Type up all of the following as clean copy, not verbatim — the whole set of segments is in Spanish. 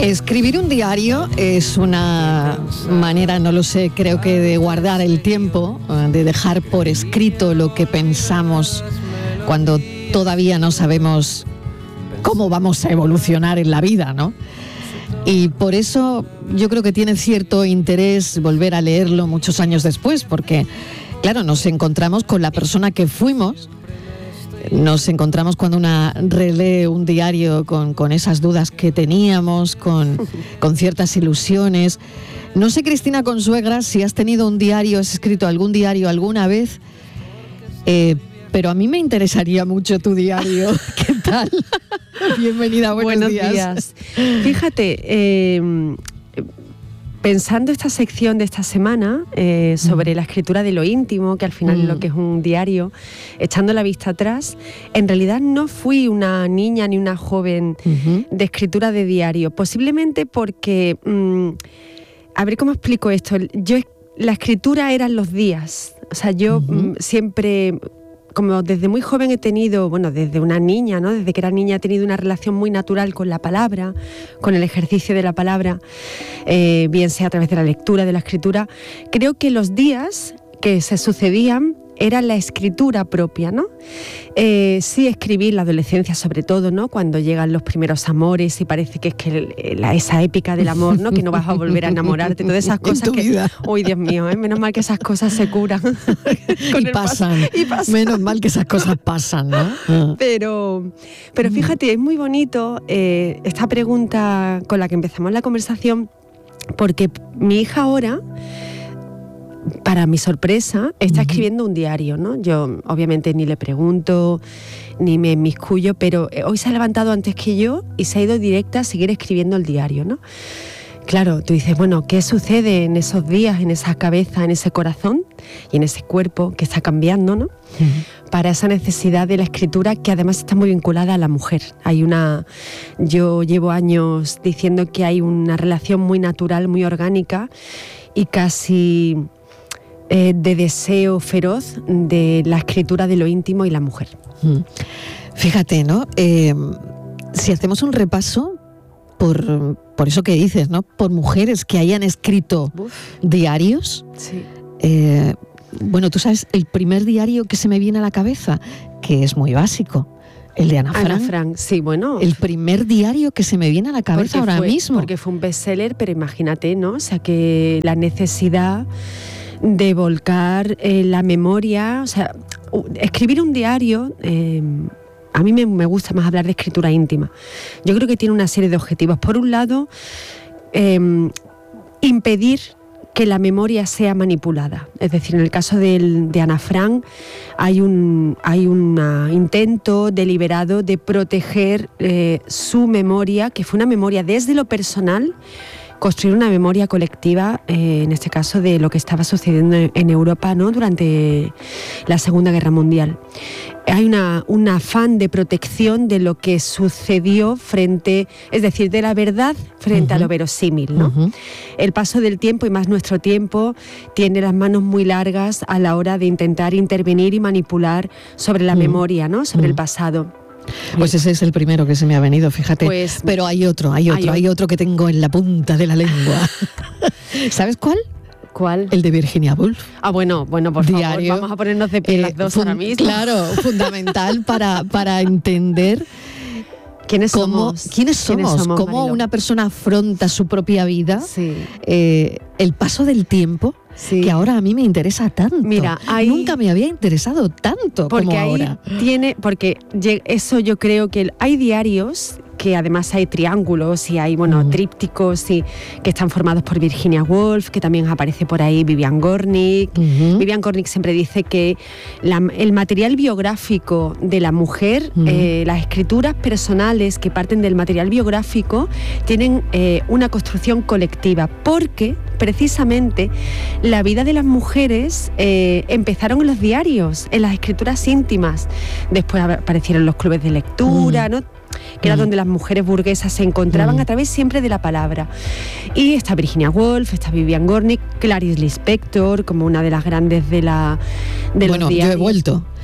Escribir un diario es una manera, no lo sé, creo que de guardar el tiempo, de dejar por escrito lo que pensamos cuando todavía no sabemos cómo vamos a evolucionar en la vida, ¿no? Y por eso yo creo que tiene cierto interés volver a leerlo muchos años después, porque, claro, nos encontramos con la persona que fuimos. Nos encontramos cuando una relee un diario con esas dudas que teníamos, con ciertas ilusiones. No sé, Cristina Consuegra, si has tenido un diario, has escrito algún diario alguna vez, pero a mí me interesaría mucho tu diario. ¿Qué tal? Bienvenida, buenos días. Fíjate, pensando esta sección de esta semana sobre la escritura de lo íntimo, que al final es lo que es un diario, echando la vista atrás, en realidad no fui una niña ni una joven de escritura de diario, posiblemente porque, a ver cómo explico esto, la escritura eran los días, o sea, yo siempre... Como desde muy joven he tenido, bueno, desde una niña, ¿no? Desde que era niña he tenido una relación muy natural con la palabra, con el ejercicio de la palabra, bien sea a través de la lectura, de la escritura. Creo que los días que se sucedían era la escritura propia, ¿no? Sí escribí en la adolescencia sobre todo, ¿no? Cuando llegan los primeros amores y parece que es que esa épica del amor, ¿no? Que no vas a volver a enamorarte, todas esas cosas que... Vida. Uy, Dios mío, menos mal que esas cosas se curan. y pasan. Menos mal que esas cosas pasan, ¿no? Pero fíjate, es muy bonito esta pregunta con la que empezamos la conversación, porque mi hija ahora... Para mi sorpresa, está escribiendo un diario, ¿no? Yo obviamente ni le pregunto, ni me inmiscuyo, pero hoy se ha levantado antes que yo y se ha ido directa a seguir escribiendo el diario, ¿no? Claro, tú dices, bueno, ¿qué sucede en esos días, en esa cabeza, en ese corazón y en ese cuerpo que está cambiando, ¿no? Para esa necesidad de la escritura que además está muy vinculada a la mujer. Yo llevo años diciendo que hay una relación muy natural, muy orgánica y casi... de deseo feroz de la escritura de lo íntimo y la mujer. Fíjate, ¿no? Si hacemos un repaso por eso que dices, ¿no? Por mujeres que hayan escrito diarios. Sí. Bueno, tú sabes, el primer diario que se me viene a la cabeza, que es muy básico, el de Ana Frank. Ana Frank, sí, bueno. El primer diario que se me viene a la cabeza ahora mismo. Porque fue un bestseller, pero imagínate, ¿no? O sea, que la necesidad de volcar la memoria, o sea, escribir un diario, a mí me gusta más hablar de escritura íntima. Yo creo que tiene una serie de objetivos. Por un lado, impedir que la memoria sea manipulada. Es decir, en el caso de Ana Frank hay un intento deliberado de proteger su memoria, que fue una memoria desde lo personal, construir una memoria colectiva, en este caso de lo que estaba sucediendo en Europa, ¿no? Durante la Segunda Guerra Mundial. Hay un afán de protección de lo que sucedió es decir, de la verdad frente a lo verosímil, ¿no? El paso del tiempo, y más nuestro tiempo, tiene las manos muy largas a la hora de intentar intervenir y manipular sobre la memoria, ¿no? Sobre el pasado. Pues ese es el primero que se me ha venido, fíjate. Pero hay otro que tengo en la punta de la lengua. ¿Sabes cuál? ¿Cuál? El de Virginia Woolf. Bueno, por diario, favor, vamos a ponernos de pie las dos ahora mismo. Claro, fundamental para entender ¿Quiénes somos? Cómo Mariló? Una persona afronta su propia vida, sí. El paso del tiempo, sí. Que ahora a mí me interesa tanto. Mira, nunca me había interesado tanto como ahora. Porque eso yo creo que hay diarios que además hay triángulos y hay trípticos que están formados por Virginia Woolf, que también aparece por ahí Vivian Gornick. Vivian Gornick siempre dice que el material biográfico de la mujer, las escrituras personales que parten del material biográfico, tienen una construcción colectiva, porque precisamente la vida de las mujeres empezaron en los diarios, en las escrituras íntimas. Después aparecieron los clubes de lectura, ¿no? Que era donde las mujeres burguesas se encontraban a través siempre de la palabra. Y está Virginia Woolf, está Vivian Gornick, Clarice Lispector, como una de las grandes de los diarios. Yo he vuelto.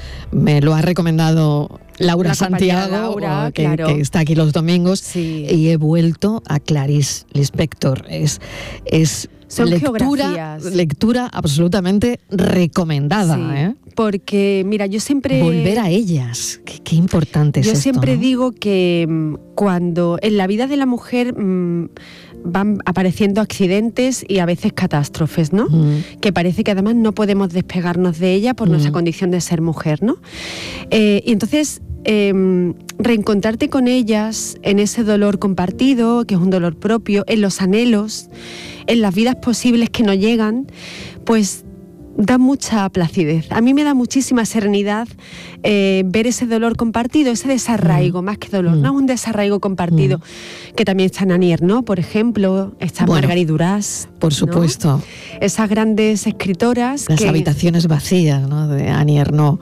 me lo ha recomendado Laura Santiago, que está aquí los domingos, sí. Y he vuelto a Clarice Lispector. Son lectura absolutamente recomendada. Sí, porque, mira, yo siempre... Volver a ellas, qué importante es esto. Yo siempre digo que cuando en la vida de la mujer van apareciendo accidentes y a veces catástrofes, ¿no? Que parece que además no podemos despegarnos de ella por nuestra condición de ser mujer, ¿no? Y entonces... reencontrarte con ellas en ese dolor compartido, que es un dolor propio, en los anhelos, en las vidas posibles que no llegan, pues da mucha placidez. A mí me da muchísima serenidad ver ese dolor compartido, ese desarraigo, más que dolor, ¿no? Un desarraigo compartido, que también está en Annie Ernaux, por ejemplo, está Marguerite Duras. Por supuesto. ¿No? Esas grandes escritoras. Las habitaciones vacías, ¿no? De Annie Ernaux.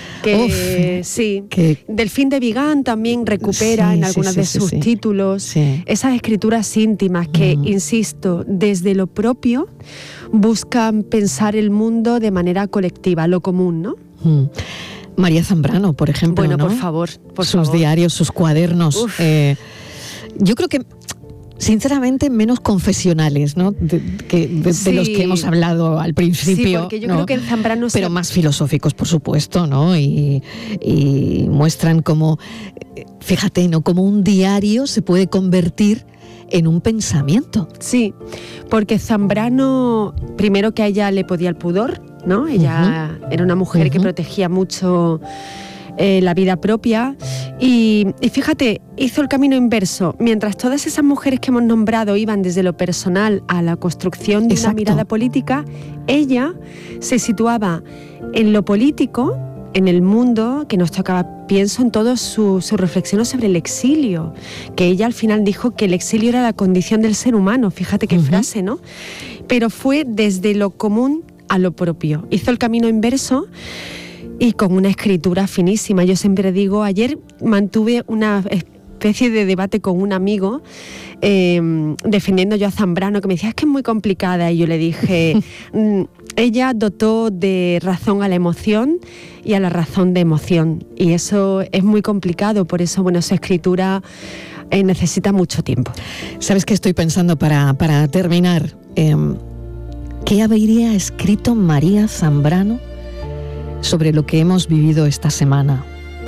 Delphine de Vigan también recupera en algunos de sus títulos esas escrituras íntimas que, insisto, desde lo propio buscan pensar el mundo de manera colectiva, lo común, ¿no? María Zambrano, por ejemplo, bueno, ¿no? por favor. Sus diarios, sus cuadernos. Yo creo que, sinceramente, menos confesionales, ¿no? De los que hemos hablado al principio. Sí, porque yo creo que en Zambrano... Pero más filosóficos, por supuesto, ¿no? Y muestran cómo, fíjate, ¿no? Cómo un diario se puede convertir en un pensamiento. Sí, porque Zambrano, primero que a ella le podía el pudor, ¿no? Ella era una mujer que protegía mucho... la vida propia y fíjate, hizo el camino inverso. Mientras todas esas mujeres que hemos nombrado iban desde lo personal a la construcción de una mirada política, ella se situaba en lo político, en el mundo que nos tocaba. Pienso en todas sus reflexiones sobre el exilio, que ella al final dijo que el exilio era la condición del ser humano. Fíjate qué frase, ¿no? Pero fue desde lo común a lo propio. Hizo el camino inverso y con una escritura finísima. Yo siempre digo, ayer mantuve una especie de debate con un amigo defendiendo yo a Zambrano, que me decía, es que es muy complicada, y yo le dije, ella dotó de razón a la emoción y a la razón de emoción, y eso es muy complicado, por eso, bueno, su escritura necesita mucho tiempo. ¿Sabes qué estoy pensando para terminar? ¿Qué habría escrito María Zambrano sobre lo que hemos vivido esta semana?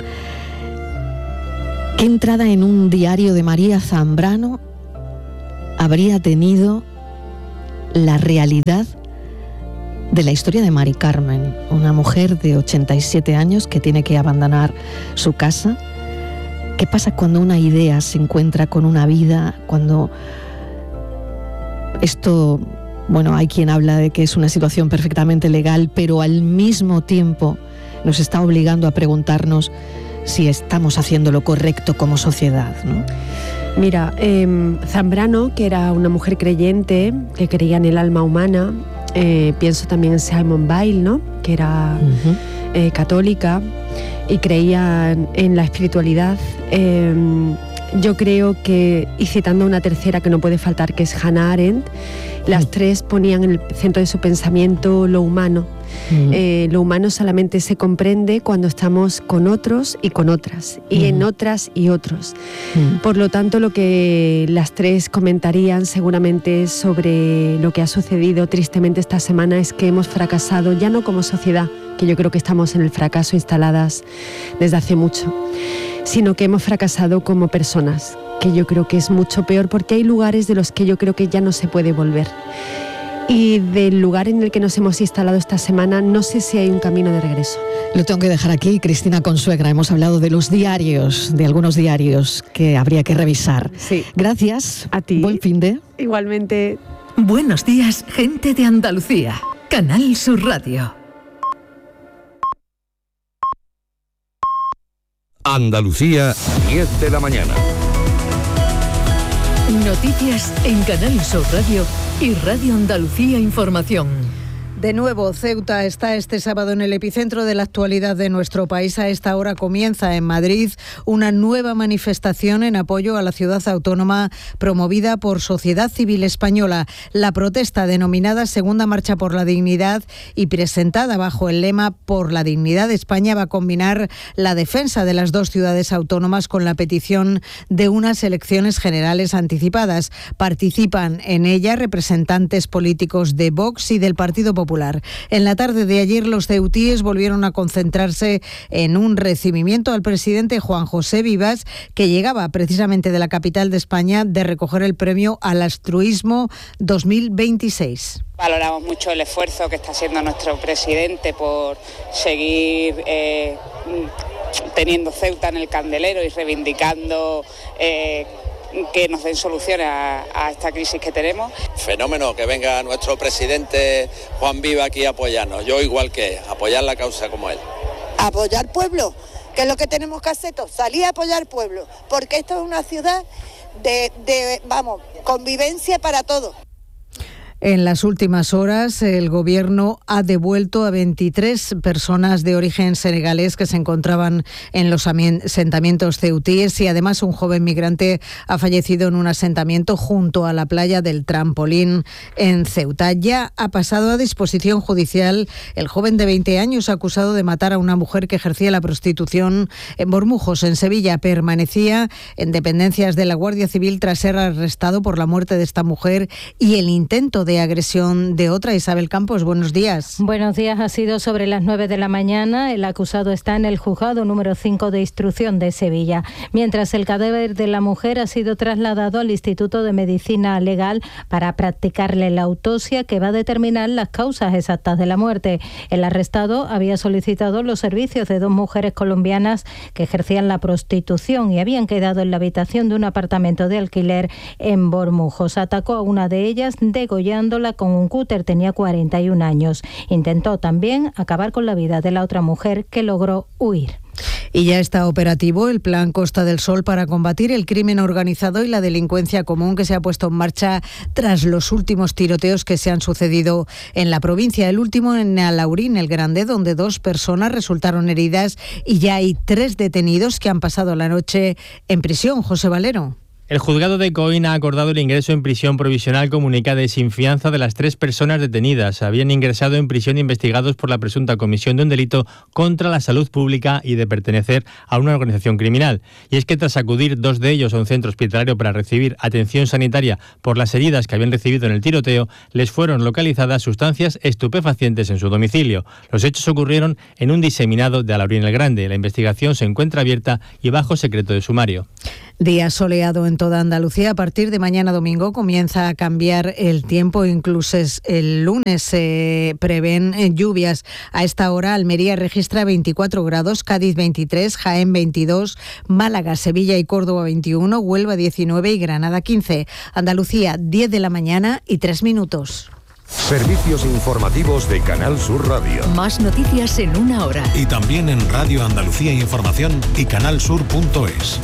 ¿Qué entrada en un diario de María Zambrano habría tenido la realidad de la historia de Mari Carmen, una mujer de 87 años que tiene que abandonar su casa? ¿Qué pasa cuando una idea se encuentra con una vida? Cuando esto... Bueno, hay quien habla de que es una situación perfectamente legal, pero al mismo tiempo nos está obligando a preguntarnos si estamos haciendo lo correcto como sociedad, ¿no? Mira, Zambrano, que era una mujer creyente, que creía en el alma humana, pienso también en Simone Weil, ¿no? Que era católica y creía en la espiritualidad. Yo creo que, y citando una tercera que no puede faltar, que es Hannah Arendt, las tres ponían en el centro de su pensamiento lo humano. Lo humano solamente se comprende cuando estamos con otros y con otras, y en otras y otros. Por lo tanto, lo que las tres comentarían seguramente sobre lo que ha sucedido tristemente esta semana es que hemos fracasado, ya no como sociedad, que yo creo que estamos en el fracaso instaladas desde hace mucho, sino que hemos fracasado como personas, que yo creo que es mucho peor, porque hay lugares de los que yo creo que ya no se puede volver. Y del lugar en el que nos hemos instalado esta semana, no sé si hay un camino de regreso. Lo tengo que dejar aquí. Cristina Consuegra, hemos hablado de los diarios, de algunos diarios que habría que revisar. Sí. Gracias. A ti. Buen fin de. Igualmente. Buenos días, gente de Andalucía. Canal Sur Radio. Andalucía, 10 de la mañana. Noticias en Canal Sur Radio y Radio Andalucía Información. De nuevo, Ceuta está este sábado en el epicentro de la actualidad de nuestro país. A esta hora comienza en Madrid una nueva manifestación en apoyo a la ciudad autónoma promovida por Sociedad Civil Española. La protesta, denominada Segunda Marcha por la Dignidad y presentada bajo el lema Por la Dignidad de España, va a combinar la defensa de las dos ciudades autónomas con la petición de unas elecciones generales anticipadas. Participan en ella representantes políticos de Vox y del Partido Popular. En la tarde de ayer, los ceutíes volvieron a concentrarse en un recibimiento al presidente Juan José Vivas, que llegaba precisamente de la capital de España de recoger el premio al altruismo 2026. Valoramos mucho el esfuerzo que está haciendo nuestro presidente por seguir teniendo Ceuta en el candelero y reivindicando que nos den soluciones a esta crisis que tenemos. Fenómeno que venga nuestro presidente Juan Viva aquí a apoyarnos. Yo igual que apoyar la causa como él. Apoyar pueblo, que es lo que tenemos que hacer todos, salir a apoyar pueblo, porque esto es una ciudad de convivencia para todos. En las últimas horas, el Gobierno ha devuelto a 23 personas de origen senegalés que se encontraban en los asentamientos ceutíes, y además un joven migrante ha fallecido en un asentamiento junto a la playa del Trampolín en Ceuta. Ya ha pasado a disposición judicial el joven de 20 años acusado de matar a una mujer que ejercía la prostitución en Bormujos, en Sevilla. Permanecía en dependencias de la Guardia Civil tras ser arrestado por la muerte de esta mujer y el intento de agresión de otra. Isabel Campos, buenos días. Buenos días, ha sido sobre las 9 de la mañana. El acusado está en el juzgado número 5 de instrucción de Sevilla, mientras el cadáver de la mujer ha sido trasladado al Instituto de Medicina Legal para practicarle la autopsia que va a determinar las causas exactas de la muerte. El arrestado había solicitado los servicios de dos mujeres colombianas que ejercían la prostitución y habían quedado en la habitación de un apartamento de alquiler en Bormujos. Atacó a una de ellas, degollándola con un cúter. Tenía 41 años. Intentó también acabar con la vida de la otra mujer, que logró huir. Y ya está operativo el Plan Costa del Sol para combatir el crimen organizado y la delincuencia común, que se ha puesto en marcha tras los últimos tiroteos que se han sucedido en la provincia. El último en Alaurín el Grande, donde 2 personas resultaron heridas y ya hay 3 detenidos que han pasado la noche en prisión. José Valero. El juzgado de Coín ha acordado el ingreso en prisión provisional comunicada y sin fianza de las 3 personas detenidas. Habían ingresado en prisión investigados por la presunta comisión de un delito contra la salud pública y de pertenecer a una organización criminal. Y es que tras acudir 2 de ellos a un centro hospitalario para recibir atención sanitaria por las heridas que habían recibido en el tiroteo, les fueron localizadas sustancias estupefacientes en su domicilio. Los hechos ocurrieron en un diseminado de Alaurín el Grande. La investigación se encuentra abierta y bajo secreto de sumario. Día soleado en toda Andalucía. A partir de mañana domingo comienza a cambiar el tiempo. Incluso el lunes se prevén lluvias. A esta hora Almería registra 24 grados, Cádiz 23, Jaén 22, Málaga, Sevilla y Córdoba 21, Huelva 19 y Granada 15. Andalucía, 10 de la mañana y 3 minutos. Servicios informativos de Canal Sur Radio. Más noticias en una hora. Y también en Radio Andalucía Información y canalsur.es.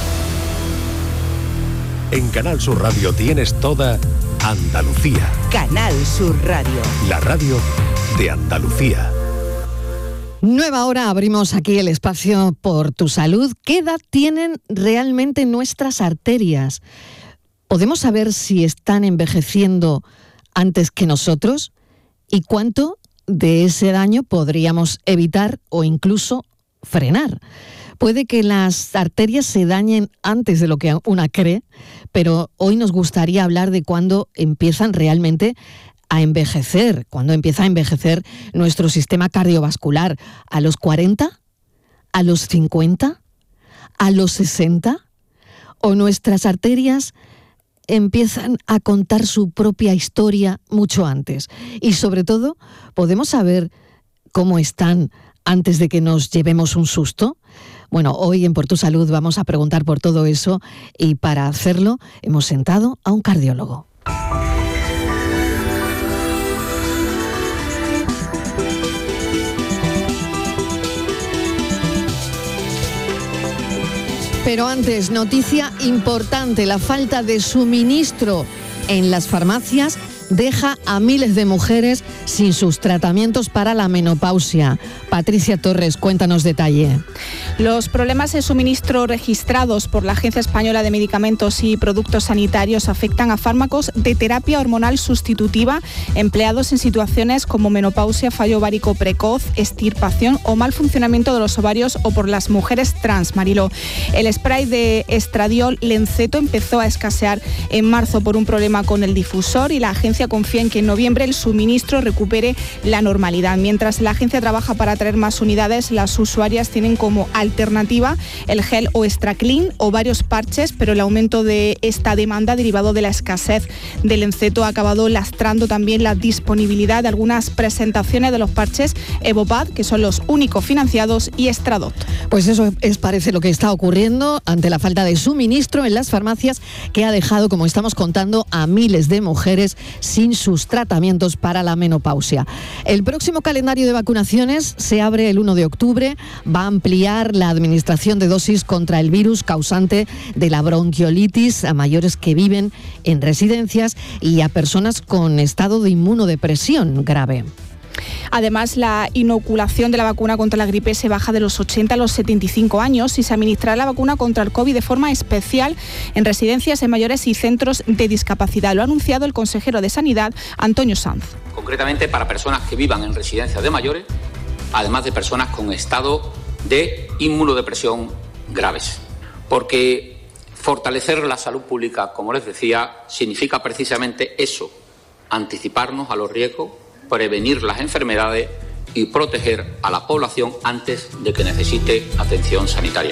En Canal Sur Radio tienes toda Andalucía. Canal Sur Radio. La radio de Andalucía. Nueva hora, abrimos aquí el espacio por tu salud. ¿Qué edad tienen realmente nuestras arterias? ¿Podemos saber si están envejeciendo antes que nosotros? ¿Y cuánto de ese daño podríamos evitar o incluso frenar? Puede que las arterias se dañen antes de lo que una cree, pero hoy nos gustaría hablar de cuándo empiezan realmente a envejecer, cuándo empieza a envejecer nuestro sistema cardiovascular. ¿A los 40? ¿A los 50? ¿A los 60? ¿O nuestras arterias empiezan a contar su propia historia mucho antes? Y sobre todo, ¿podemos saber cómo están antes de que nos llevemos un susto? Bueno, hoy en Por tu Salud vamos a preguntar por todo eso, y para hacerlo hemos sentado a un cardiólogo. Pero antes, noticia importante: la falta de suministro en las farmacias deja a miles de mujeres sin sus tratamientos para la menopausia. Patricia Torres, cuéntanos detalle. Los problemas de suministro registrados por la Agencia Española de Medicamentos y Productos Sanitarios afectan a fármacos de terapia hormonal sustitutiva empleados en situaciones como menopausia, fallo ovárico precoz, extirpación o mal funcionamiento de los ovarios o por las mujeres trans, Mariló. El spray de estradiol Lenceto empezó a escasear en marzo por un problema con el difusor y la agencia confía en que en noviembre el suministro recupere la normalidad. Mientras la agencia trabaja para traer más unidades, las usuarias tienen como alternativa el gel o Extra Clean o varios parches, pero el aumento de esta demanda derivado de la escasez del Lenceto ha acabado lastrando también la disponibilidad de algunas presentaciones de los parches Evopad, que son los únicos financiados, y Estradot. Pues eso parece lo que está ocurriendo ante la falta de suministro en las farmacias, que ha dejado, como estamos contando, a miles de mujeres sin sus tratamientos para la menopausia. El próximo calendario de vacunaciones se abre el 1 de octubre. Va a ampliar la administración de dosis contra el virus causante de la bronquiolitis a mayores que viven en residencias y a personas con estado de inmunodepresión grave. Además, la inoculación de la vacuna contra la gripe se baja de los 80 a los 75 años y se administrará la vacuna contra el COVID de forma especial en residencias de mayores y centros de discapacidad. Lo ha anunciado el consejero de Sanidad, Antonio Sanz. Concretamente para personas que vivan en residencias de mayores, además de personas con estado de inmunodepresión graves. Porque fortalecer la salud pública, como les decía, significa precisamente eso, anticiparnos a los riesgos, prevenir las enfermedades y proteger a la población antes de que necesite atención sanitaria.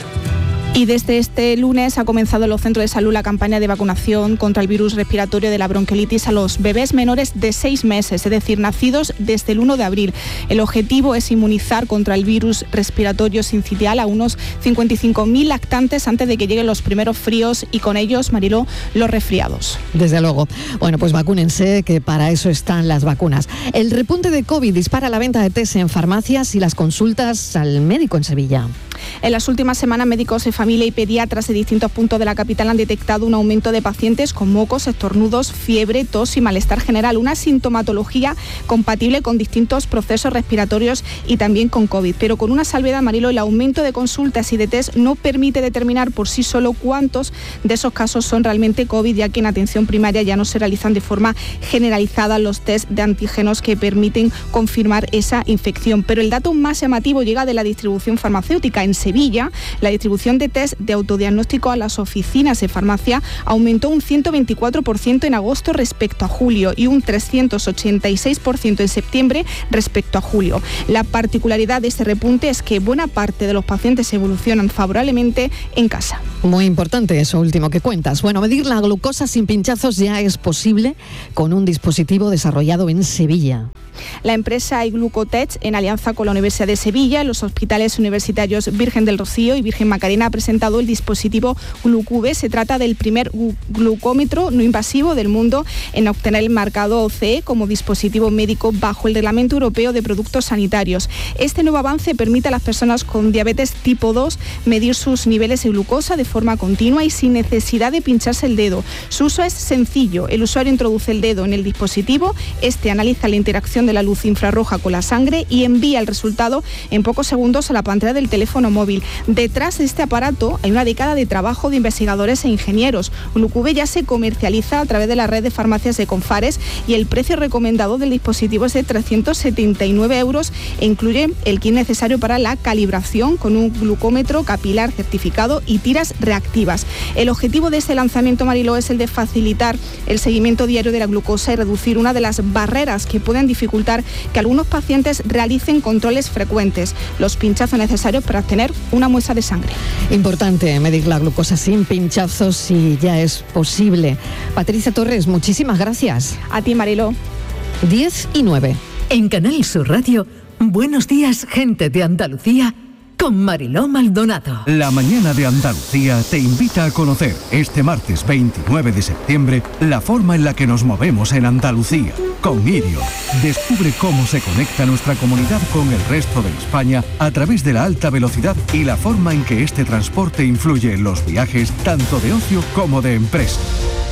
Y desde este lunes ha comenzado en los centros de salud la campaña de vacunación contra el virus respiratorio de la bronquiolitis a los bebés menores de 6 meses, es decir, nacidos desde el 1 de abril. El objetivo es inmunizar contra el virus respiratorio sincitial a unos 55.000 lactantes antes de que lleguen los primeros fríos y con ellos, Mariló, los resfriados. Desde luego. Bueno, pues vacúnense, que para eso están las vacunas. El repunte de COVID dispara la venta de test en farmacias y las consultas al médico en Sevilla. En las últimas semanas, médicos de familia y pediatras de distintos puntos de la capital han detectado un aumento de pacientes con mocos, estornudos, fiebre, tos y malestar general, una sintomatología compatible con distintos procesos respiratorios y también con COVID. Pero con una salvedad, Marilo, el aumento de consultas y de test no permite determinar por sí solo cuántos de esos casos son realmente COVID, ya que en atención primaria ya no se realizan de forma generalizada los test de antígenos que permiten confirmar esa infección. Pero el dato más llamativo llega de la distribución farmacéutica. En Sevilla, la distribución de test de autodiagnóstico a las oficinas de farmacia aumentó un 124% en agosto respecto a julio y un 386% en septiembre respecto a julio. La particularidad de este repunte es que buena parte de los pacientes evolucionan favorablemente en casa. Muy importante eso último que cuentas. Bueno, medir la glucosa sin pinchazos ya es posible con un dispositivo desarrollado en Sevilla. La empresa iGlucotech, en alianza con la Universidad de Sevilla, los hospitales universitarios Virgen del Rocío y Virgen Macarena, ha presentado el dispositivo Glucube. Se trata del primer glucómetro no invasivo del mundo en obtener el marcado CE como dispositivo médico bajo el Reglamento Europeo de Productos Sanitarios. Este nuevo avance permite a las personas con diabetes tipo 2 medir sus niveles de glucosa de forma continua y sin necesidad de pincharse el dedo. Su uso es sencillo. El usuario introduce el dedo en el dispositivo, este analiza la interacción de la luz infrarroja con la sangre y envía el resultado en pocos segundos a la pantalla del teléfono móvil. Detrás de este aparato hay una década de trabajo de investigadores e ingenieros. Glucube ya se comercializa a través de la red de farmacias de Confares y el precio recomendado del dispositivo es de 379 € e incluye el kit necesario para la calibración con un glucómetro capilar certificado y tiras reactivas. El objetivo de este lanzamiento, Mariló, es el de facilitar el seguimiento diario de la glucosa y reducir una de las barreras que pueden dificultar que algunos pacientes realicen controles frecuentes, los pinchazos necesarios para obtener una muestra de sangre. Importante medir la glucosa sin pinchazos si ya es posible. Patricia Torres, muchísimas gracias. A ti, Mariló. 10:09. En Canal Sur Radio, Buenos días, gente de Andalucía, con Mariló Maldonado. La mañana de Andalucía te invita a conocer este martes 29 de septiembre la forma en la que nos movemos en Andalucía. Con Irio, descubre cómo se conecta nuestra comunidad con el resto de España a través de la alta velocidad y la forma en que este transporte influye en los viajes tanto de ocio como de empresa.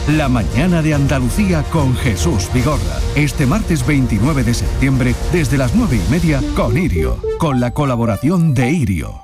La mañana de Andalucía con Jesús Vigorra. Este martes 29 de septiembre, desde las 9:30, con Irio, con la colaboración de Irio.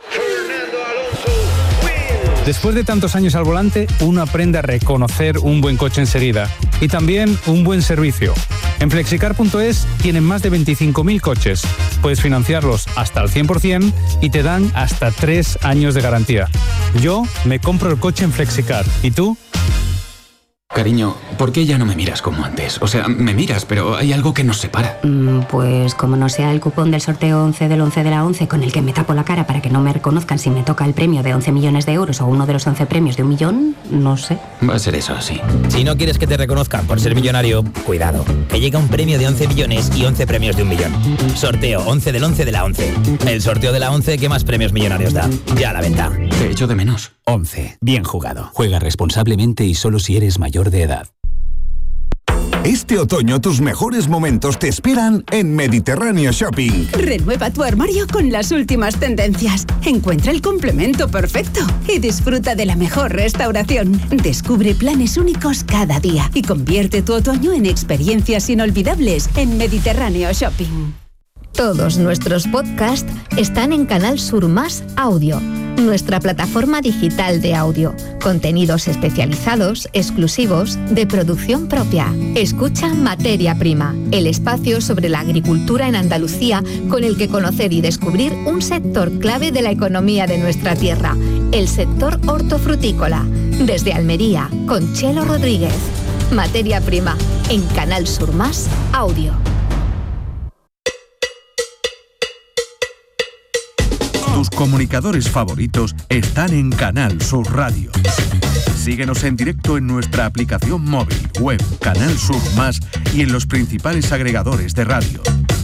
Después de tantos años al volante, uno aprende a reconocer un buen coche enseguida y también un buen servicio. En Flexicar.es tienen más de 25.000 coches. Puedes financiarlos hasta el 100% y te dan hasta 3 años de garantía. Yo me compro el coche en Flexicar. ¿Y tú? Cariño, ¿por qué ya no me miras como antes? O sea, me miras, pero hay algo que nos separa. Pues como no sea el cupón del sorteo 11 del 11 de la 11 con el que me tapo la cara para que no me reconozcan si me toca el premio de 11 millones de euros o uno de los 11 premios de 1 millón, no sé. Va a ser eso, sí. Si no quieres que te reconozcan por ser millonario, cuidado, que llega un premio de 11 millones y 11 premios de 1 millón. Sorteo 11 del 11 de la 11. El sorteo de la 11 que más premios millonarios da. Ya a la venta. Te echo de menos. 11. Bien jugado. Juega responsablemente y solo si eres mayor de edad. Este otoño tus mejores momentos te esperan en Mediterráneo Shopping. Renueva tu armario con las últimas tendencias. Encuentra el complemento perfecto y disfruta de la mejor restauración. Descubre planes únicos cada día y convierte tu otoño en experiencias inolvidables en Mediterráneo Shopping. Todos nuestros podcasts están en Canal Sur Más Audio, nuestra plataforma digital de audio. Contenidos especializados, exclusivos, de producción propia. Escucha Materia Prima, el espacio sobre la agricultura en Andalucía con el que conocer y descubrir un sector clave de la economía de nuestra tierra, el sector hortofrutícola. Desde Almería, con Chelo Rodríguez. Materia Prima, en Canal Sur Más Audio. Tus comunicadores favoritos están en Canal Sur Radio. Síguenos en directo en nuestra aplicación móvil, web, Canal Sur Más y en los principales agregadores de radio.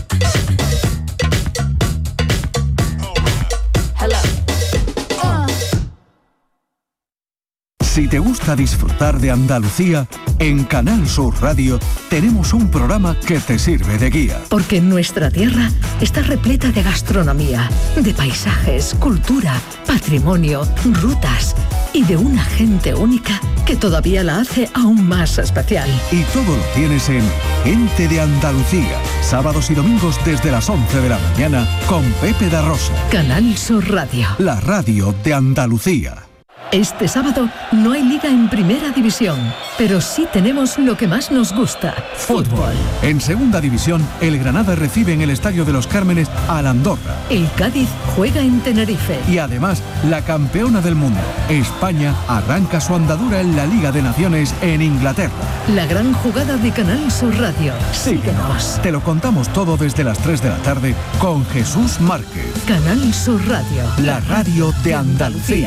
Si te gusta disfrutar de Andalucía, en Canal Sur Radio tenemos un programa que te sirve de guía. Porque nuestra tierra está repleta de gastronomía, de paisajes, cultura, patrimonio, rutas y de una gente única que todavía la hace aún más especial. Y todo lo tienes en Gente de Andalucía, sábados y domingos desde las 11 de la mañana con Pepe da Rosa. Canal Sur Radio. La radio de Andalucía. Este sábado no hay liga en primera división, pero sí tenemos lo que más nos gusta, fútbol. En segunda división, el Granada recibe en el Estadio de los Cármenes al Andorra. El Cádiz juega en Tenerife. Y además, la campeona del mundo, España, arranca su andadura en la Liga de Naciones en Inglaterra. La gran jugada de Canal Sur Radio. Síguenos. Te lo contamos todo desde las 3 de la tarde con Jesús Márquez. Canal Sur Radio. La radio de Andalucía.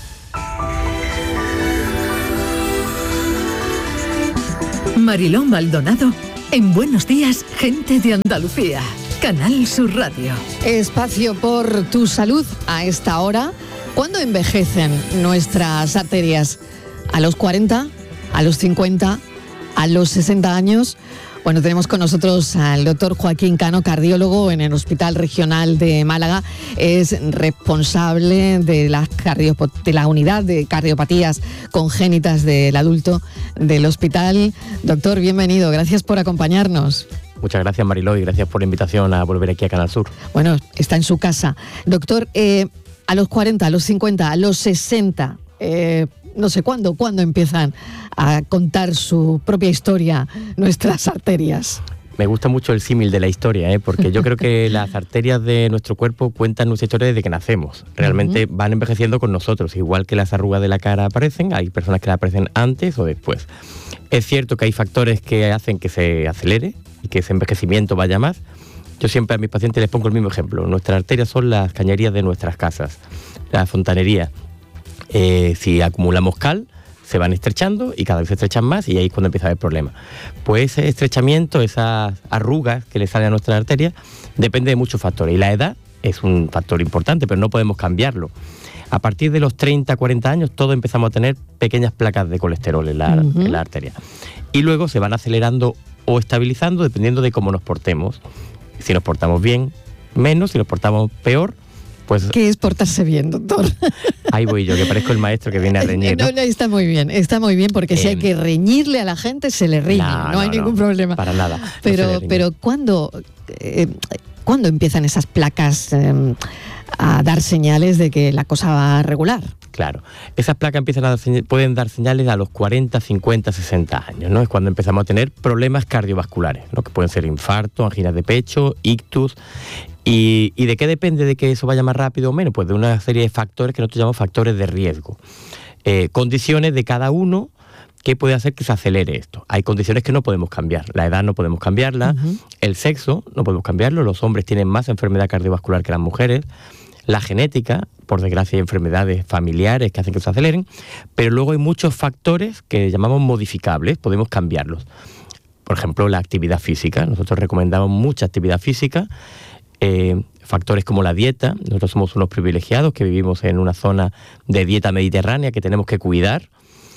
Mariló Maldonado en Buenos Días, Gente de Andalucía. Canal Sur Radio. Espacio por tu salud a esta hora. ¿Cuándo envejecen nuestras arterias? ¿A los 40? ¿A los 50? ¿A los 60 años? Bueno, tenemos con nosotros al doctor Joaquín Cano, cardiólogo en el Hospital Regional de Málaga. Es responsable de la unidad de cardiopatías congénitas del adulto del hospital. Doctor, bienvenido. Gracias por acompañarnos. Muchas gracias, Mariló, y gracias por la invitación a volver aquí a Canal Sur. Bueno, está en su casa. Doctor, a los 40, a los 50, a los 60... no sé cuándo empiezan a contar su propia historia nuestras arterias. Me gusta mucho el símil de la historia, porque yo creo que las arterias de nuestro cuerpo cuentan nuestra historia desde que nacemos. Realmente van envejeciendo con nosotros, igual que las arrugas de la cara aparecen, hay personas que la aparecen antes o después. Es cierto que hay factores que hacen que se acelere y que ese envejecimiento vaya más. Yo siempre a mis pacientes les pongo el mismo ejemplo. Nuestras arterias son las cañerías de nuestras casas, la fontanería. Si acumulamos cal, se van estrechando y cada vez se estrechan más y ahí es cuando empieza a haber problemas. Pues ese estrechamiento, esas arrugas que le salen a nuestras arterias, depende de muchos factores. Y la edad es un factor importante, pero no podemos cambiarlo. A partir de los 30, 40 años, todos empezamos a tener pequeñas placas de colesterol en la arteria. Y luego se van acelerando o estabilizando dependiendo de cómo nos portemos. Si nos portamos bien, menos. Si nos portamos peor, Pues, ¿qué es portarse bien, doctor? Ahí voy yo, que parezco el maestro que viene a reñir, ¿no? No, está muy bien, porque si hay que reñirle a la gente, se le riñe, no hay ningún problema. Para nada. Pero ¿cuándo empiezan esas placas a dar señales de que la cosa va a regular? Claro, esas placas pueden dar señales a los 40, 50, 60 años, ¿no? Es cuando empezamos a tener problemas cardiovasculares, ¿no? Que pueden ser infarto, anginas de pecho, ictus. ¿Y de qué depende de que eso vaya más rápido o menos? Pues de una serie de factores que nosotros llamamos factores de riesgo. Condiciones de cada uno que puede hacer que se acelere esto. Hay condiciones que no podemos cambiar. La edad no podemos cambiarla, el sexo no podemos cambiarlo, los hombres tienen más enfermedad cardiovascular que las mujeres, la genética, por desgracia hay enfermedades familiares que hacen que se aceleren, pero luego hay muchos factores que llamamos modificables, podemos cambiarlos. Por ejemplo, la actividad física. Nosotros recomendamos mucha actividad física. Factores como la dieta. Nosotros somos unos privilegiados que vivimos en una zona de dieta mediterránea que tenemos que cuidar.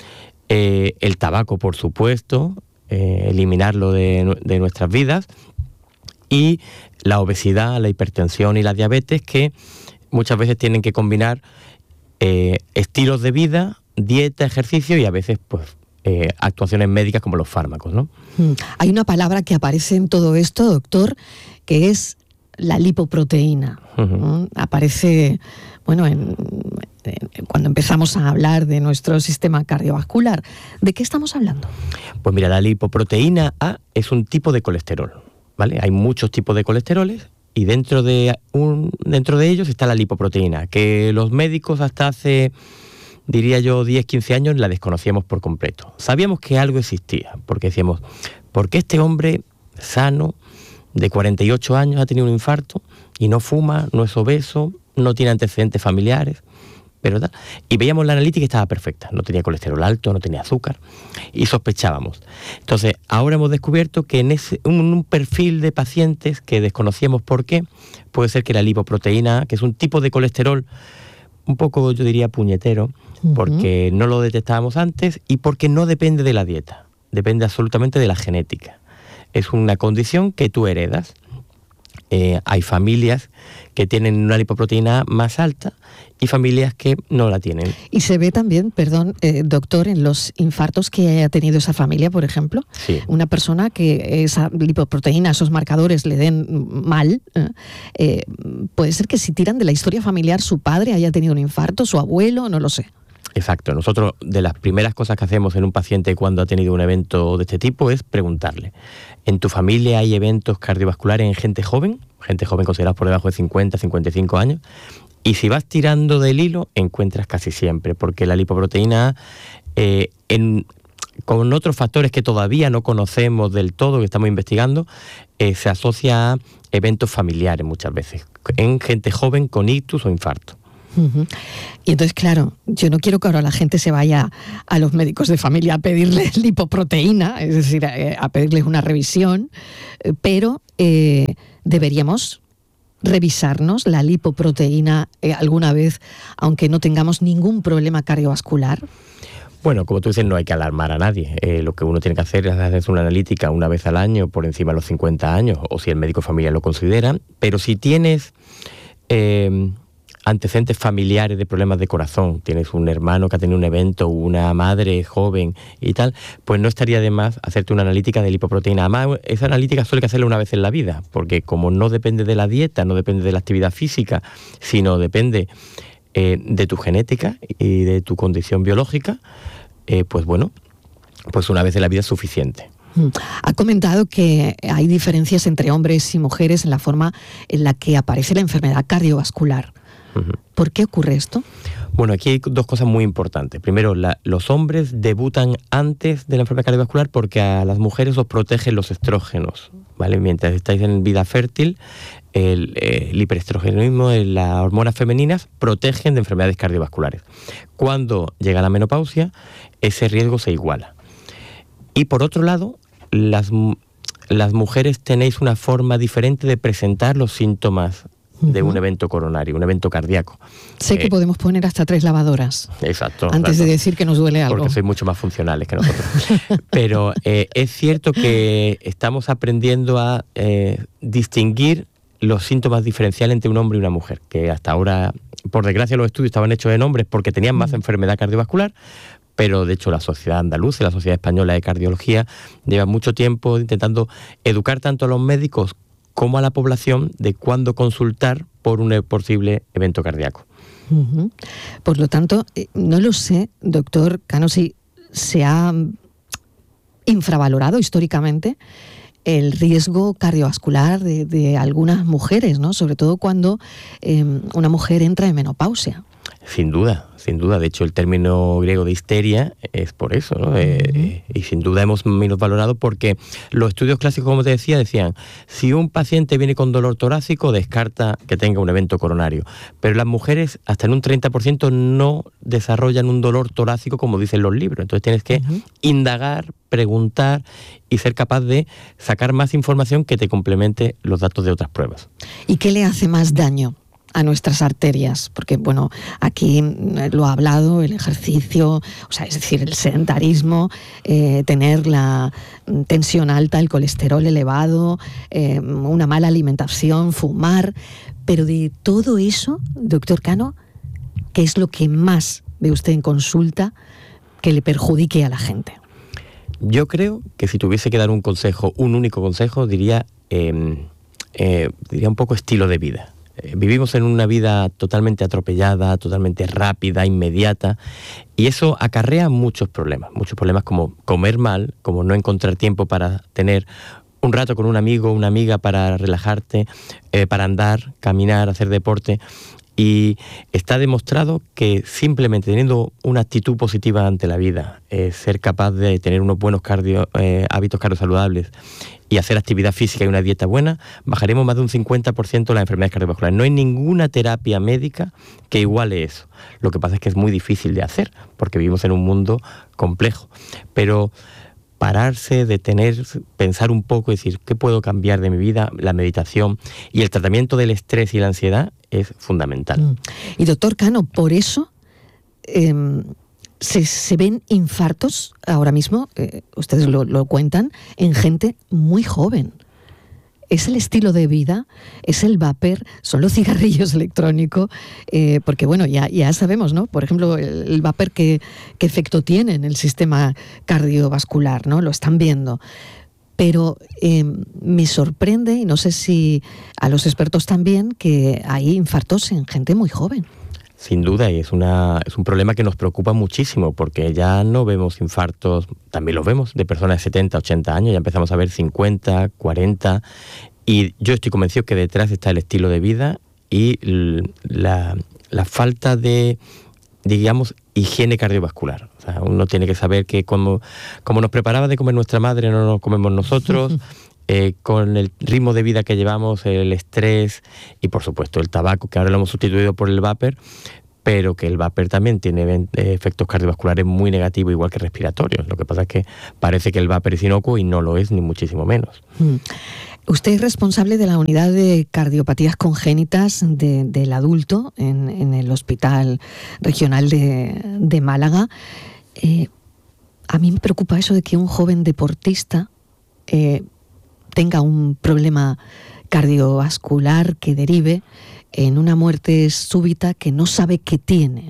El tabaco, por supuesto, eliminarlo de nuestras vidas. Y la obesidad, la hipertensión y la diabetes, que muchas veces tienen que combinar estilos de vida, dieta, ejercicio y a veces pues actuaciones médicas como los fármacos, ¿no? Hay una palabra que aparece en todo esto, doctor, que es la lipoproteína. Aparece, bueno, cuando empezamos a hablar de nuestro sistema cardiovascular. ¿De qué estamos hablando? Pues mira, la lipoproteína A es un tipo de colesterol, ¿vale? Hay muchos tipos de colesteroles y dentro de ellos está la lipoproteína, que los médicos hasta hace, diría yo, 10, 15 años la desconocíamos por completo. Sabíamos que algo existía, porque decíamos, ¿por qué este hombre sano de 48 años ha tenido un infarto y no fuma, no es obeso, no tiene antecedentes familiares? Pero tal. Y veíamos la analítica y estaba perfecta, no tenía colesterol alto, no tenía azúcar, y sospechábamos. Entonces, ahora hemos descubierto que en un perfil de pacientes que desconocíamos por qué, puede ser que la lipoproteína, que es un tipo de colesterol un poco, yo diría, puñetero, porque no lo detectábamos antes y porque no depende de la dieta, depende absolutamente de la genética. Es una condición que tú heredas. Hay familias que tienen una lipoproteína más alta y familias que no la tienen. Y se ve también, doctor, en los infartos que haya tenido esa familia, por ejemplo, sí. Una persona que esa lipoproteína, esos marcadores le den mal, puede ser que si tiran de la historia familiar, su padre haya tenido un infarto, su abuelo, no lo sé. Exacto. Nosotros, de las primeras cosas que hacemos en un paciente cuando ha tenido un evento de este tipo es preguntarle, ¿en tu familia hay eventos cardiovasculares en gente joven considerada por debajo de 50, 55 años? Y si vas tirando del hilo, encuentras casi siempre, porque la lipoproteína, con otros factores que todavía no conocemos del todo, que estamos investigando, se asocia a eventos familiares muchas veces, en gente joven con ictus o infarto. Y entonces, claro, yo no quiero que ahora la gente se vaya a los médicos de familia a pedirles lipoproteína, es decir, a pedirles una revisión, pero deberíamos revisarnos la lipoproteína alguna vez, aunque no tengamos ningún problema cardiovascular. Bueno, como tú dices, no hay que alarmar a nadie. Lo que uno tiene que hacer es hacer una analítica una vez al año por encima de los 50 años, o si el médico de familia lo considera. Pero si tienes antecedentes familiares de problemas de corazón, tienes un hermano que ha tenido un evento, una madre joven y tal, pues no estaría de más hacerte una analítica de lipoproteína. Además, esa analítica suele hacerla una vez en la vida, porque como no depende de la dieta, no depende de la actividad física, sino depende de tu genética y de tu condición biológica, pues bueno, pues una vez en la vida es suficiente. Ha comentado que hay diferencias entre hombres y mujeres en la forma en la que aparece la enfermedad cardiovascular. ¿Por qué ocurre esto? Bueno, aquí hay dos cosas muy importantes. Primero, los hombres debutan antes de la enfermedad cardiovascular porque a las mujeres os protegen los estrógenos, ¿vale? Mientras estáis en vida fértil, el hiperestrogenismo, las hormonas femeninas protegen de enfermedades cardiovasculares. Cuando llega la menopausia, ese riesgo se iguala. Y por otro lado, las mujeres tenéis una forma diferente de presentar los síntomas de un evento coronario, un evento cardíaco. Sé que podemos poner hasta 3 lavadoras. Exacto. Antes de decir que nos duele algo. Porque sois mucho más funcionales que nosotros. Pero es cierto que estamos aprendiendo a distinguir los síntomas diferenciales entre un hombre y una mujer, que hasta ahora, por desgracia, los estudios estaban hechos en hombres porque tenían más enfermedad cardiovascular, pero de hecho la Sociedad Andaluza, la Sociedad Española de Cardiología, lleva mucho tiempo intentando educar tanto a los médicos como a la población de cuándo consultar por un posible evento cardíaco. Por lo tanto, no lo sé, doctor Cano, si se ha infravalorado históricamente el riesgo cardiovascular de algunas mujeres, ¿no? Sobre todo cuando una mujer entra en menopausia. Sin duda. De hecho, el término griego de histeria es por eso, ¿no? Y sin duda hemos minusvalorado porque los estudios clásicos, como te decía, decían, si un paciente viene con dolor torácico, descarta que tenga un evento coronario. Pero las mujeres, hasta en un 30%, no desarrollan un dolor torácico como dicen los libros. Entonces tienes que indagar, preguntar y ser capaz de sacar más información que te complemente los datos de otras pruebas. ¿Y qué le hace más daño a nuestras arterias? Porque, bueno, aquí lo ha hablado, el ejercicio, o sea, es decir, el sedentarismo, tener la tensión alta, el colesterol elevado, una mala alimentación, fumar. Pero de todo eso, doctor Cano, ¿qué es lo que más ve usted en consulta que le perjudique a la gente? Yo creo que si tuviese que dar un consejo, un único consejo, diría un poco estilo de vida. Vivimos en una vida totalmente atropellada, totalmente rápida, inmediata, y eso acarrea muchos problemas como comer mal, como no encontrar tiempo para tener un rato con un amigo o una amiga para relajarte, para andar, caminar, hacer deporte. Y está demostrado que simplemente teniendo una actitud positiva ante la vida, ser capaz de tener unos buenos hábitos cardiosaludables y hacer actividad física y una dieta buena, bajaremos más de un 50% las enfermedades cardiovasculares. No hay ninguna terapia médica que iguale eso. Lo que pasa es que es muy difícil de hacer, porque vivimos en un mundo complejo. Pero pararse, detenerse, pensar un poco y decir, ¿qué puedo cambiar de mi vida? La meditación y el tratamiento del estrés y la ansiedad es fundamental. Y doctor Cano, por eso se ven infartos ahora mismo, ustedes lo cuentan, en gente muy joven. ¿Es el estilo de vida? ¿Es el vapor? ¿Son los cigarrillos electrónicos? Porque bueno, ya sabemos, ¿no? Por ejemplo, el vapor, ¿qué efecto tiene en el sistema cardiovascular, ¿no? Lo están viendo. Pero me sorprende, y no sé si a los expertos también, que hay infartos en gente muy joven. Sin duda, y es un problema que nos preocupa muchísimo, porque ya no vemos infartos, también los vemos, de personas de 70, 80 años, ya empezamos a ver 50, 40, y yo estoy convencido que detrás está el estilo de vida y la falta de, digamos, higiene cardiovascular. O sea, uno tiene que saber que como nos preparaba de comer nuestra madre, no nos comemos nosotros. Con el ritmo de vida que llevamos, el estrés y por supuesto el tabaco, que ahora lo hemos sustituido por el vapor, pero que el vapor también tiene efectos cardiovasculares muy negativos, igual que respiratorios. Lo que pasa es que parece que el vapor es inocuo y no lo es, ni muchísimo menos. Usted es responsable de la unidad de cardiopatías congénitas del adulto en el Hospital Regional de Málaga. A mí me preocupa eso de que un joven deportista tenga un problema cardiovascular que derive en una muerte súbita que no sabe que tiene.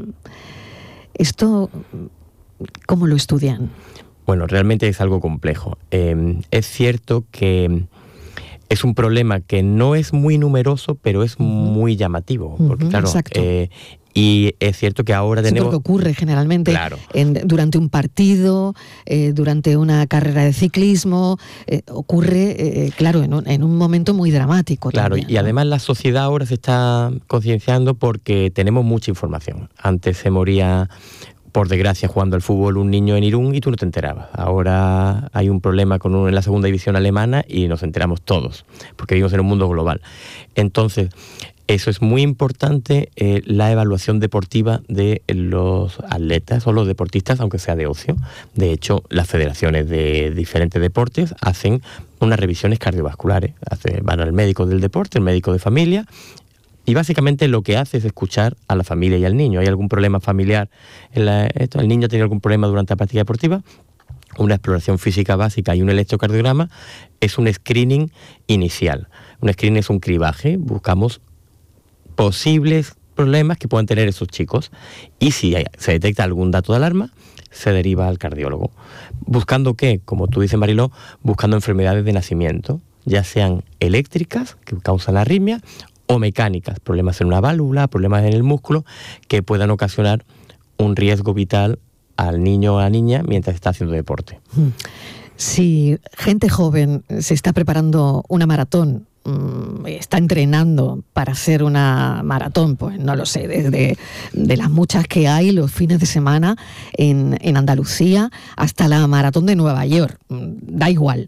¿Esto cómo lo estudian? Bueno, realmente es algo complejo. Es cierto que es un problema que no es muy numeroso, pero es muy llamativo. Porque, claro, y es cierto que ahora tenemos... Sí, porque ocurre generalmente claro. Durante un partido, durante una carrera de ciclismo, ocurre, claro, en un momento muy dramático. Claro, también, y ¿no? además la sociedad ahora se está concienciando porque tenemos mucha información. Antes se moría, por desgracia, jugando al fútbol un niño en Irún y tú no te enterabas. Ahora hay un problema en la segunda división alemana y nos enteramos todos, porque vivimos en un mundo global. Entonces, eso es muy importante, la evaluación deportiva de los atletas o los deportistas, aunque sea de ocio. De hecho, las federaciones de diferentes deportes hacen unas revisiones cardiovasculares. Van al médico del deporte, el médico de familia, y básicamente lo que hace es escuchar a la familia y al niño. ¿Hay algún problema familiar? ¿El niño ha tenido algún problema durante la práctica deportiva? una exploración física básica y un electrocardiograma, es un screening inicial. Un screening es un cribaje, buscamos posibles problemas que puedan tener esos chicos y si se detecta algún dato de alarma, se deriva al cardiólogo. ¿Buscando qué? Como tú dices, Mariló, buscando enfermedades de nacimiento, ya sean eléctricas, que causan arritmia, o mecánicas, problemas en una válvula, problemas en el músculo, que puedan ocasionar un riesgo vital al niño o a la niña mientras está haciendo deporte. Si gente joven se está preparando una maratón, está entrenando para hacer una maratón, pues no lo sé, desde de las muchas que hay los fines de semana en Andalucía hasta la maratón de Nueva York, da igual.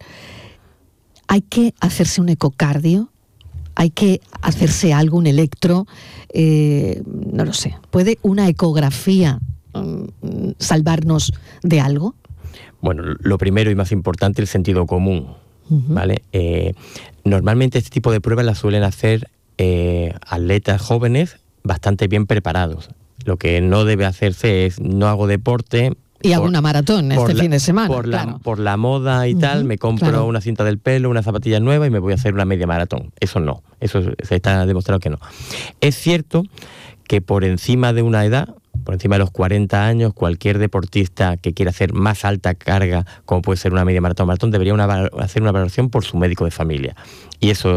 Hay que hacerse un ecocardio, hay que hacerse algo, un electro, no lo sé. ¿Puede una ecografía salvarnos de algo? Bueno, lo primero y más importante, el sentido común, ¿vale? Normalmente este tipo de pruebas las suelen hacer atletas jóvenes bastante bien preparados. Lo que no debe hacerse es, no hago deporte... Y hago una maratón fin de semana. Por la moda y tal, me compro una cinta del pelo, una zapatilla nueva y me voy a hacer una media maratón. Eso no, eso se está demostrado que no. Es cierto que por encima de una edad, por encima de los 40 años, cualquier deportista que quiera hacer más alta carga, como puede ser una media maratón o maratón, debería hacer una valoración por su médico de familia. Y eso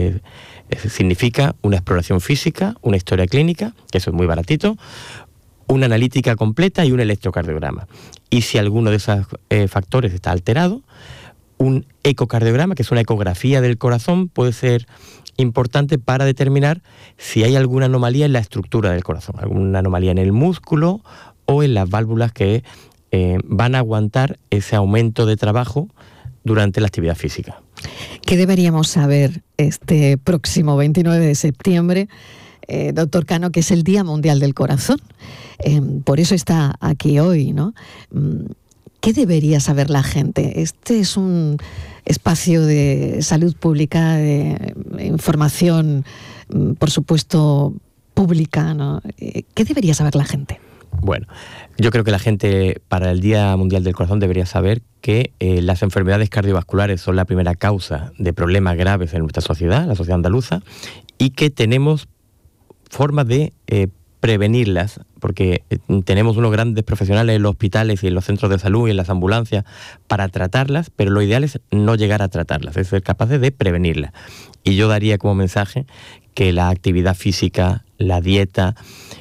significa una exploración física, una historia clínica, que eso es muy baratito, una analítica completa y un electrocardiograma. Y si alguno de esos factores está alterado, un ecocardiograma, que es una ecografía del corazón, puede ser importante para determinar si hay alguna anomalía en la estructura del corazón, alguna anomalía en el músculo o en las válvulas que van a aguantar ese aumento de trabajo durante la actividad física. ¿Qué deberíamos saber este próximo 29 de septiembre? Doctor Cano, que es el Día Mundial del Corazón. Por eso está aquí hoy, ¿no? ¿Qué debería saber la gente? Este es un espacio de salud pública, de información, por supuesto, pública, ¿no? ¿Qué debería saber la gente? Bueno, yo creo que la gente para el Día Mundial del Corazón debería saber que las enfermedades cardiovasculares son la primera causa de problemas graves en nuestra sociedad, la sociedad andaluza, y que tenemos formas de prevenirlas, porque tenemos unos grandes profesionales en los hospitales y en los centros de salud y en las ambulancias para tratarlas, pero lo ideal es no llegar a tratarlas, es ser capaces de prevenirlas. Y yo daría como mensaje que la actividad física, la dieta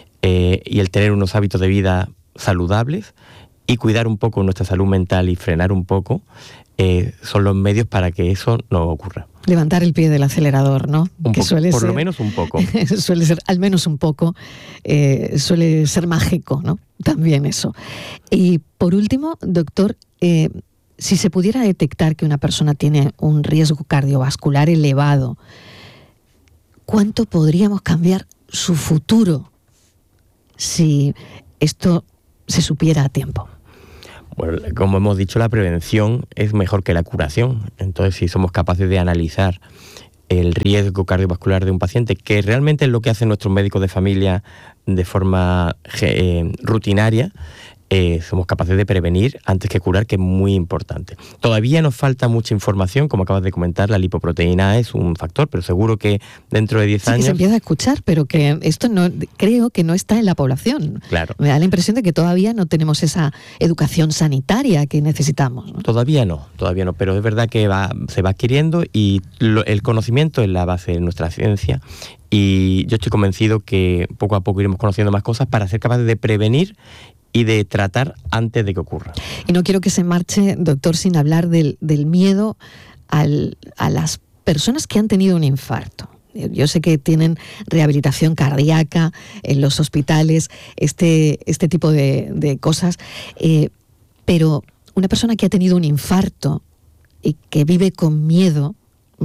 y el tener unos hábitos de vida saludables y cuidar un poco nuestra salud mental y frenar un poco son los medios para que eso no ocurra. Levantar el pie del acelerador, ¿no? Por lo menos un poco. Suele ser, al menos un poco, suele ser mágico, ¿no? También eso. Y por último, doctor, si se pudiera detectar que una persona tiene un riesgo cardiovascular elevado, ¿cuánto podríamos cambiar su futuro si esto se supiera a tiempo? Bueno, como hemos dicho, la prevención es mejor que la curación. Entonces, si somos capaces de analizar el riesgo cardiovascular de un paciente, que realmente es lo que hacen nuestros médicos de familia de forma rutinaria, somos capaces de prevenir antes que curar, que es muy importante. Todavía nos falta mucha información, como acabas de comentar, la lipoproteína es un factor, pero seguro que dentro de 10 años... Sí, que se empieza a escuchar, pero que esto no, creo que no está en la población. Claro. Me da la impresión de que todavía no tenemos esa educación sanitaria que necesitamos, ¿no? Todavía no, pero es verdad que se va adquiriendo y el conocimiento es la base de nuestra ciencia. Y yo estoy convencido que poco a poco iremos conociendo más cosas para ser capaces de prevenir y de tratar antes de que ocurra. Y no quiero que se marche, doctor, sin hablar del miedo a las personas que han tenido un infarto. Yo sé que tienen rehabilitación cardíaca en los hospitales, este tipo de cosas, pero una persona que ha tenido un infarto y que vive con miedo,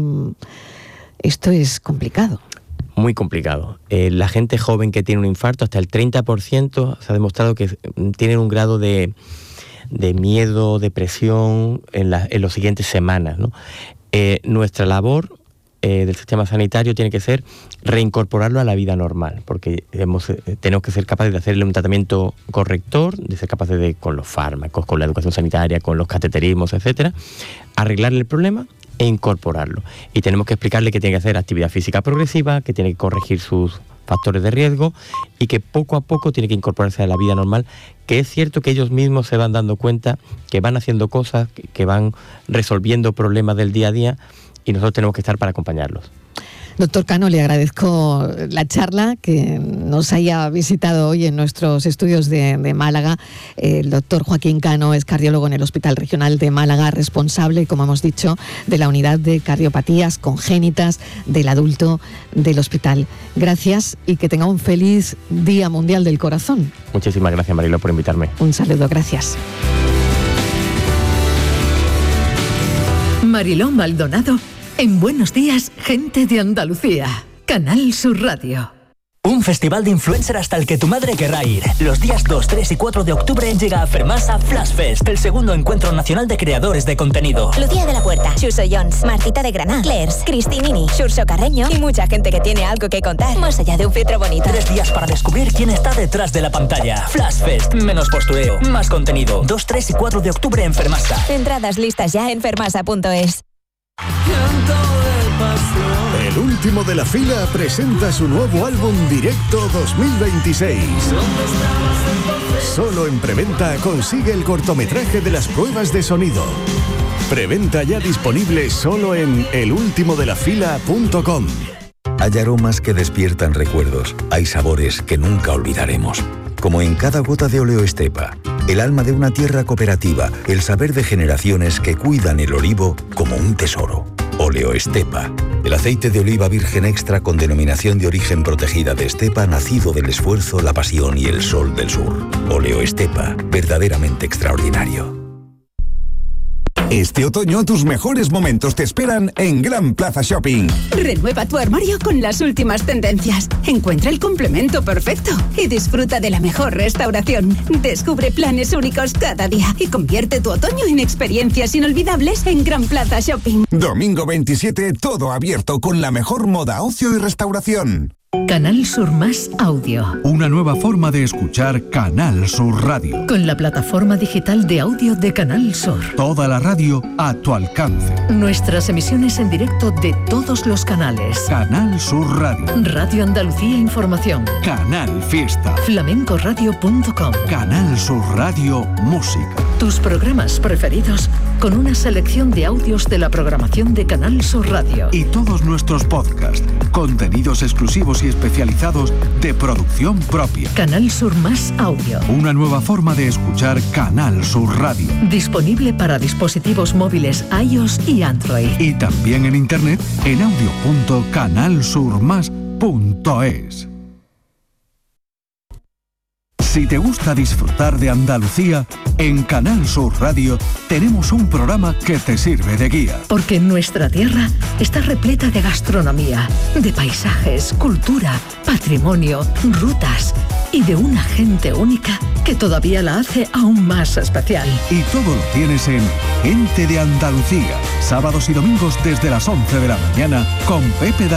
esto es complicado. Muy complicado. La gente joven que tiene un infarto, hasta el 30% se ha demostrado que tienen un grado de miedo, depresión en las siguientes semanas, ¿no? Nuestra labor del sistema sanitario tiene que ser reincorporarlo a la vida normal, porque tenemos que ser capaces de hacerle un tratamiento corrector, de ser capaces de, con los fármacos, con la educación sanitaria, con los cateterismos, etcétera, arreglarle el problema e incorporarlo. Y tenemos que explicarle que tiene que hacer actividad física progresiva, que tiene que corregir sus factores de riesgo y que poco a poco tiene que incorporarse a la vida normal, que es cierto que ellos mismos se van dando cuenta que van haciendo cosas, que van resolviendo problemas del día a día, y nosotros tenemos que estar para acompañarlos. Doctor Cano, le agradezco la charla, que nos haya visitado hoy en nuestros estudios de Málaga. El doctor Joaquín Cano es cardiólogo en el Hospital Regional de Málaga, responsable, como hemos dicho, de la unidad de cardiopatías congénitas del adulto del hospital. Gracias y que tenga un feliz Día Mundial del Corazón. Muchísimas gracias, Mariló, por invitarme. Un saludo, gracias. Mariló Maldonado en Buenos Días, gente de Andalucía. Canal Sur Radio. Un festival de influencer hasta el que tu madre querrá ir. Los días 2, 3 y 4 de octubre llega a Fermasa Flash Fest, el segundo encuentro nacional de creadores de contenido. Lucía de la Puerta, Xuso Jones, Martita de Granada, Clairs, Cristinini, Xurxo Carreño y mucha gente que tiene algo que contar, más allá de un filtro bonito. 3 días para descubrir quién está detrás de la pantalla. Flash Fest, menos postureo, más contenido. 2, 3 y 4 de octubre en Fermasa. Entradas listas ya en fermasa.es. El último de la fila presenta su nuevo álbum Directo 2026. Solo en preventa consigue el cortometraje de las pruebas de sonido. Preventa ya disponible solo en elultimodelafila.com. Hay aromas que despiertan recuerdos, hay sabores que nunca olvidaremos. Como en cada gota de Oleo Estepa, el alma de una tierra cooperativa, el saber de generaciones que cuidan el olivo como un tesoro. Oleo Estepa, el aceite de oliva virgen extra con denominación de origen protegida de Estepa, nacido del esfuerzo, la pasión y el sol del sur. Oleo Estepa, verdaderamente extraordinario. Este otoño tus mejores momentos te esperan en Gran Plaza Shopping. Renueva tu armario con las últimas tendencias. Encuentra el complemento perfecto y disfruta de la mejor restauración. Descubre planes únicos cada día y convierte tu otoño en experiencias inolvidables en Gran Plaza Shopping. Domingo 27, todo abierto con la mejor moda, ocio y restauración. Canal Sur Más Audio. Una nueva forma de escuchar Canal Sur Radio. Con la plataforma digital de audio de Canal Sur. Toda la radio a tu alcance. Nuestras emisiones en directo de todos los canales. Canal Sur Radio. Radio Andalucía Información. Canal Fiesta. Flamencoradio.com. Canal Sur Radio Música. Tus programas preferidos con una selección de audios de la programación de Canal Sur Radio. Y todos nuestros podcasts, contenidos exclusivos y especializados de producción propia. Canal Sur Más Audio. Una nueva forma de escuchar Canal Sur Radio. Disponible para dispositivos móviles iOS y Android. Y también en internet en audio.canalsurmas.es. Si te gusta disfrutar de Andalucía, en Canal Sur Radio tenemos un programa que te sirve de guía. Porque nuestra tierra está repleta de gastronomía, de paisajes, cultura, patrimonio, rutas y de una gente única que todavía la hace aún más especial. Y todo lo tienes en Gente de Andalucía, sábados y domingos desde las 11 de la mañana con Pepe